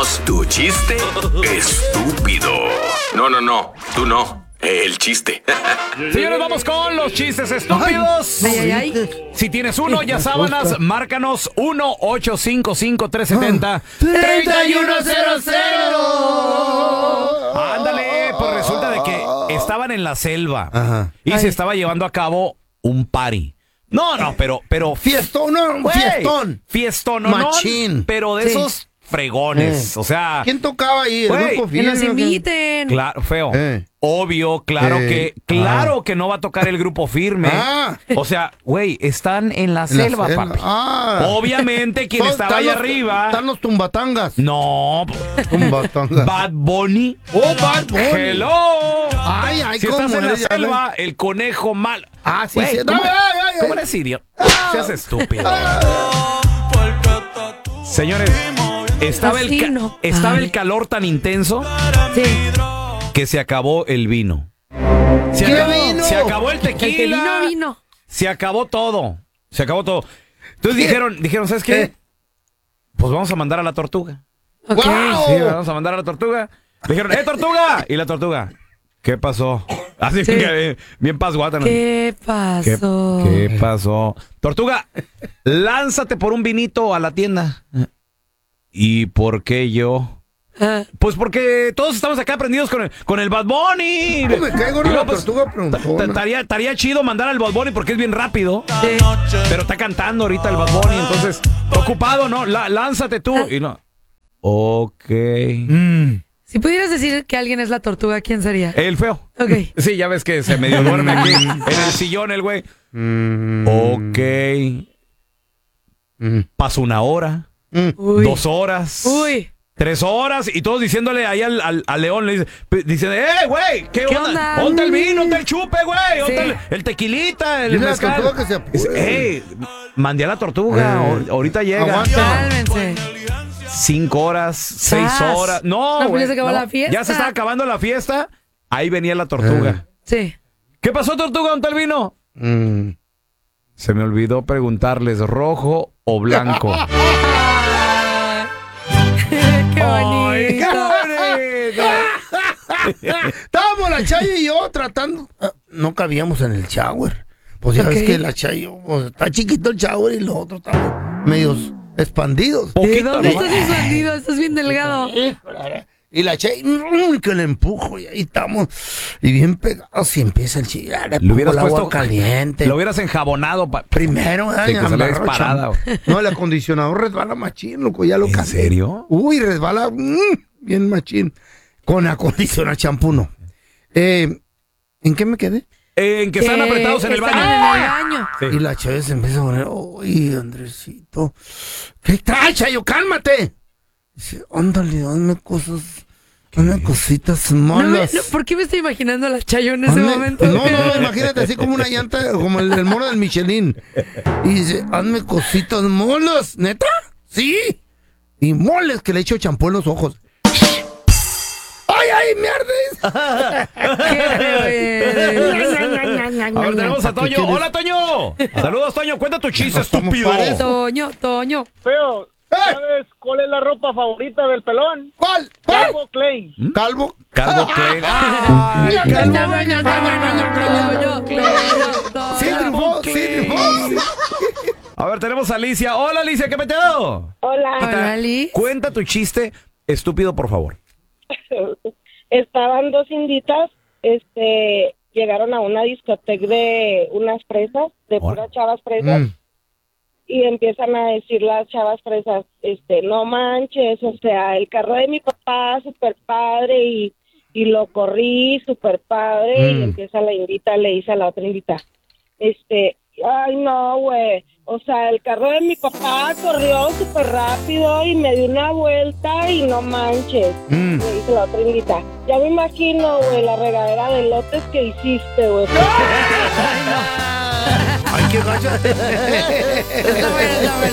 presentamos tu chiste estúpido. No, tú no. El chiste. Señores, vamos con los chistes estúpidos. Ay. Si tienes uno, ya sábanas, márcanos 1-855-370-3100. Ándale, pues resulta de que estaban en la selva. Ajá. Y se estaba llevando a cabo un party. No, pero Fiestón, no, güey, fiestón. no, Machín. pero de esos fregones. O sea, ¿Quién tocaba ahí? ¿El güey, grupo Que nos firme? inviten. claro, feo. Obvio, claro que no va a tocar el grupo firme. O sea, güey, están en la selva, papi. Obviamente quien estaba allá arriba. Están los tumbatangas. No, Tumbatangas. Bad Bunny. Oh, Bad Bunny. Hello. Ay, Si ¿cómo estás en la eres? selva, el conejo mal. Sí, Güey, sí. ¿cómo, Ay. ¿cómo eres idiota? Seas estúpido. Señores, estaba Así no, estaba padre. el calor tan intenso Sí. que se acabó el vino. Se ¿Qué acabó, vino? se acabó el El que tequila. vino. Se acabó todo. Entonces dijeron, ¿sabes qué? Pues vamos a mandar a la tortuga. Ok. ¡Guau! Sí, vamos a mandar a la tortuga. Dijeron, tortuga. Y la tortuga, ¿qué pasó? Así Sí. que bien pasguata, ¿no? ¿Qué pasó? ¿Qué pasó? Tortuga, lánzate por un vinito a la tienda. ¿Y por qué yo? Ah, Pues porque todos estamos acá prendidos con el Bad Bunny. No me caigo en Y luego, la tortuga preguntona. Estaría chido mandar al Bad Bunny porque es bien rápido. sí. Pero está cantando ahorita el Bad Bunny, entonces, ocupado, ¿no? Lánzate tú. Y no. Ok. Si pudieras decir que alguien es la tortuga, ¿quién sería? El feo. Ok. Sí, ya ves que se medio duerme aquí en el sillón el güey. Ok. Pasó 1 hora, Uy. 2 horas. Uy. 3 horas y todos diciéndole ahí al león, le dicen, güey, ¿qué onda? onda? ¿Dónde el vino? ¿Dónde el chupe, güey? ¿Dónde Sí. el tequilita? El Dile a la mezcal? tortuga que se apure. Mandé a la tortuga, ahorita llega. Aguanta. Cálmense. 5 horas, 6 ¡Sas! horas. No, No, pues güey, ya se acabó la fiesta. Ya se estaba acabando la fiesta. Ahí venía la tortuga. Sí. ¿Qué pasó, tortuga? ¿Dónde está el vino? Se me olvidó preguntarles, ¿rojo o blanco? Qué ¡Ay, qué bonito. bonito! Estábamos la Chayo y yo tratando. No cabíamos en el shower. Pues ya Ok. ves que la Chayo, pues, está chiquito el shower y los otros estamos medios expandidos. ¿De Poquito, dónde ¿no? estás expandido? Estás bien delgado. Y la Chayo, que le empujo y ahí estamos. Y bien pegados y empieza el chillar. Le Lo hubieras pongo el agua puesto caliente. Lo hubieras enjabonado. Primero, Sí, que se le amarro disparada, champú. No, el acondicionador resbala machín, loco, ya lo ¿En cambié. serio? Uy, resbala bien machín. Con acondicionador champú, no. ¿En qué me quedé? En que están apretados en el Están baño. en el baño. Sí. Y la Chayo se empieza a poner, uy, Andresito, ¿qué tal, Chayo? ¡Cálmate! Dice, ándale, dame cositas No, malas. ¿por qué me estoy imaginando a la Chayo en ese Hazme- momento? No, imagínate así como una llanta, como el mono del Michelin. Y dice, hazme cositas molas. ¿Neta? Sí. Y moles que le echo champú en los ojos. ¡Ay, me ardes! A ver, tenemos a Toño. ¡Hola, Toño! Saludos, Toño. Cuenta tu chiste, Estamos estúpido. para eso. Toño. Feo, ¿sabes cuál es la ropa favorita del pelón? ¿Cuál? Calvo Clay. Calvo. Calvo Clay. ¡Ay, Sí, triunfó, sí, triunfó. A ver, tenemos a Alicia. Hola, Alicia, ¿qué peteo? Hola, Liz. Cuenta tu chiste estúpido, por favor. Estaban 2 inditas, llegaron a una discoteca de unas fresas, de puras chavas fresas, y empiezan a decir las chavas fresas, no manches, o sea, el carro de mi papá, súper padre, y lo corrí, súper padre, y empieza la indita, le dice a la otra indita, ay, no, güey, o sea, el carro de mi papá corrió súper rápido y me dio una vuelta y no manches. Le dice la otra indita, ya me imagino, güey, la regadera de lotes que hiciste, güey. Ay, qué gacho. Está buena.